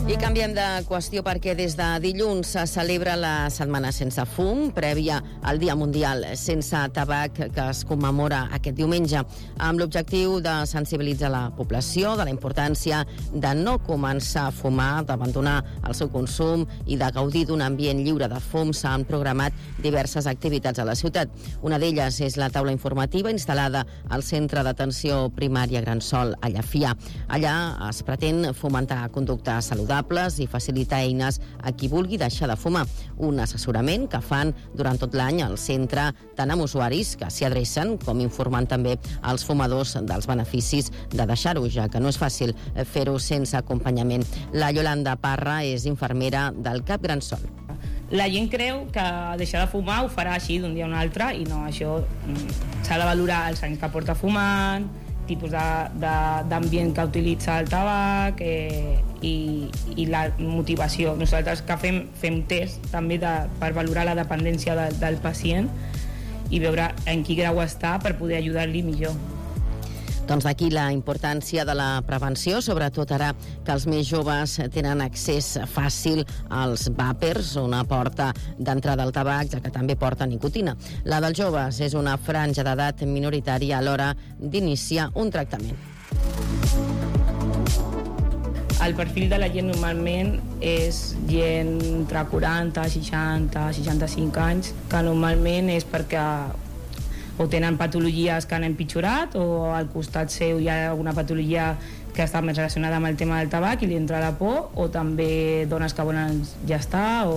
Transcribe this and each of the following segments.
I canviem de qüestió perquè des de dilluns se celebra la Setmana Sense Fum, prèvia al Dia Mundial Sense Tabac, que es commemora aquest diumenge, amb l'objectiu de sensibilitzar la població de la importància de no començar a fumar, d'abandonar el seu consum i de gaudir d'un ambient lliure de fum. S'han programat diverses activitats a la ciutat. Una d'elles és la taula informativa instal·lada al Centre d'Atenció Primària Gran Sol, a Llafià. Allà es pretén fomentar conductes saludables i facilitar eines a qui vulgui deixar de fumar. Un assessorament que fan durant tot l'any al centre, tant amb usuaris que s'hi adrecen com informant també als fumadors dels beneficis de deixar-ho, ja que no és fàcil fer-ho sense acompanyament. La Yolanda Parra és infermera del CAP Gran Sol. La gent creu que deixar de fumar ho farà així d'un dia a un altre i no, això s'ha de valorar els anys que porta fumant, tipus d'ambient que utilitza el tabac i la motivació. Nosaltres que fem test també per valorar la dependència del pacient i veure en quin grau està per poder ajudar-li millor. Doncs d'aquí la importància de la prevenció, sobretot ara que els més joves tenen accés fàcil als vàpers, una porta d'entrada al tabac, ja que també porta nicotina. La dels joves és una franja d'edat minoritària a l'hora d'iniciar un tractament. El perfil de la gent normalment és gent entre 40, 60, 65 anys, que normalment és perquè o tenen patologies que han empitjorat o al costat seu hi ha alguna patologia que està més relacionada amb el tema del tabac i li entra la por, o també dones que volen gestar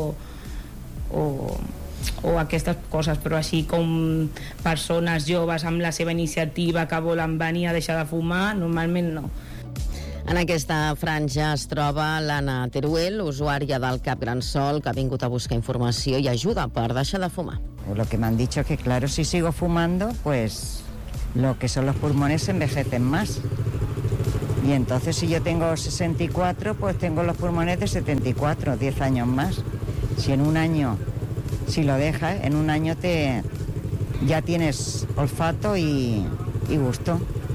o aquestes coses, però així com persones joves amb la seva iniciativa que volen venir a deixar de fumar, normalment no. En aquesta franja es troba l'Anna Teruel, usuària del CAP Gran Sol, que ha vingut a buscar informació i ajuda per deixar de fumar. Lo que me han dicho es que, claro, si sigo fumando, pues lo que son los pulmones se envejecen más. Y entonces si yo tengo 64, pues tengo los pulmones de 74, 10 años más. Si en un año, si lo dejas, en un año ya tienes olfato y gusto.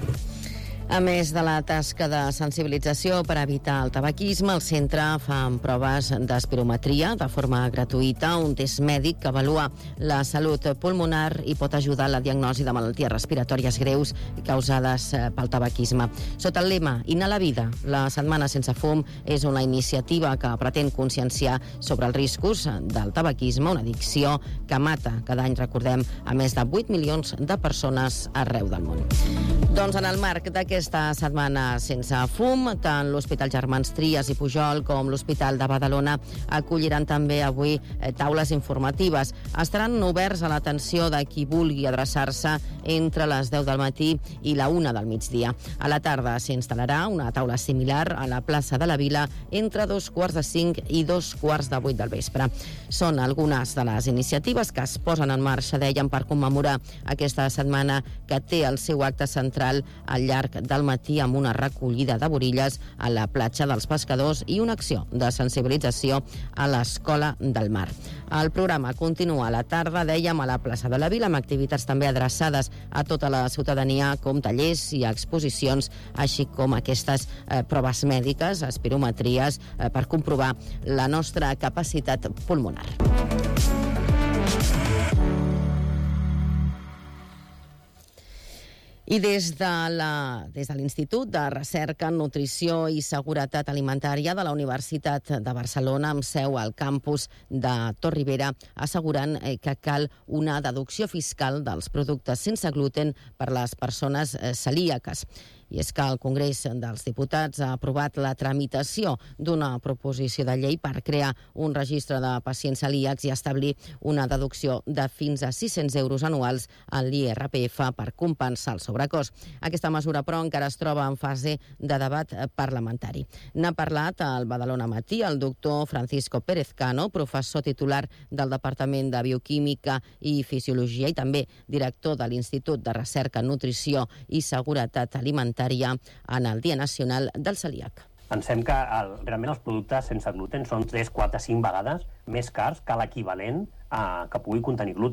A més de la tasca de sensibilització per evitar el tabaquisme, el centre fa proves d'espirometria de forma gratuïta, un test mèdic que avalua la salut pulmonar i pot ajudar a la diagnosi de malalties respiratòries greus causades pel tabaquisme. Sota el lema Inhalar la vida, la Setmana Sense Fum és una iniciativa que pretén conscienciar sobre els riscos del tabaquisme, una addicció que mata cada any, recordem, a més de 8 milions de persones arreu del món. Doncs en el marc d'aquesta Setmana Sense Fum, tant l'Hospital Germans Trias i Pujol com l'Hospital de Badalona acolliran també avui taules informatives. Estaran oberts a l'atenció de qui vulgui adreçar-se entre les 10 del matí i la 1 del migdia. A la tarda s'instal·larà una taula similar a la plaça de la Vila entre 2:45 i 2:45 del vespre. Són algunes de les iniciatives que es posen en marxa, dèiem, per commemorar aquesta setmana que té el seu acte central al llarg del matí amb una recollida de borilles a la platja dels Pescadors i una acció de sensibilització a l'Escola del Mar. El programa continua a la tarda, dèiem, a la plaça de la Vila, amb activitats també adreçades a tota la ciutadania, com tallers i exposicions, així com aquestes proves mèdiques, espirometries, per comprovar la nostra capacitat pulmonar. I des de l'Institut de Recerca en Nutrició i Seguretat Alimentària de la Universitat de Barcelona, amb seu al campus de Torribera, asseguren que cal una deducció fiscal dels productes sense gluten per les persones celíaques. I és que el Congrés dels Diputats ha aprovat la tramitació d'una proposició de llei per crear un registre de pacients celíacs i establir una deducció de fins a 600 euros anuals en l'IRPF per compensar el sobrecost. Aquesta mesura, però, encara es troba en fase de debat parlamentari. N'ha parlat al Badalona Matí el doctor Francisco Pérez Cano, professor titular del Departament de Bioquímica i Fisiologia i també director de l'Institut de Recerca en Nutrició i Seguretat Alimentària en el Dia Nacional del Celíac. Pensem que realment els productes sense gluten són 3, 4, 5 vegades més cars que l'equivalent que pugui contenir gluten.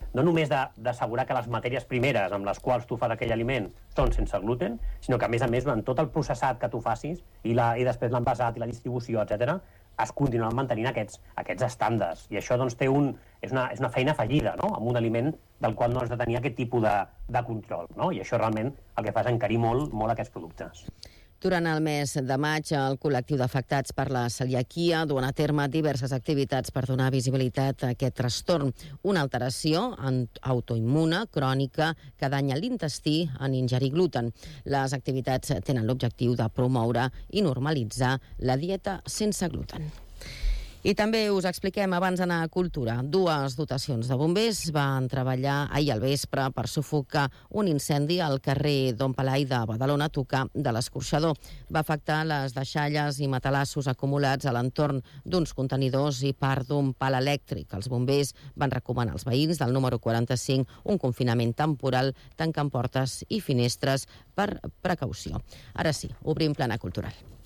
no només d'assegurar que les matèries primeres amb les quals tu fas aquell aliment són sense gluten, sinó que, a més, durant tot el processat que tu facis, i després l'envasat i la distribució, etc., es continuen mantenint aquests estàndards. I això doncs, és una feina fallida, no?, amb un aliment del qual no has de tenir aquest tipus de control. No? I això realment el que fa és encarir molt aquests productes. Durant el mes de maig, el col·lectiu d'afectats per la celiaquia duen a terme diverses activitats per donar visibilitat a aquest trastorn, una alteració autoimmune crònica que danya l'intestí en ingerir gluten. Les activitats tenen l'objectiu de promoure i normalitzar la dieta sense gluten. I també us expliquem, abans d'anar a Cultura, 2 dotacions de bombers van treballar ahir al vespre per sufocar un incendi al carrer Don Pelai de Badalona, a tocar de l'Escorxador. Va afectar les deixalles i matalassos acumulats a l'entorn d'uns contenidors i part d'un pal elèctric. Els bombers van recomanar als veïns del número 45 un confinament temporal, tancant portes i finestres per precaució. Ara sí, obrim plana cultural.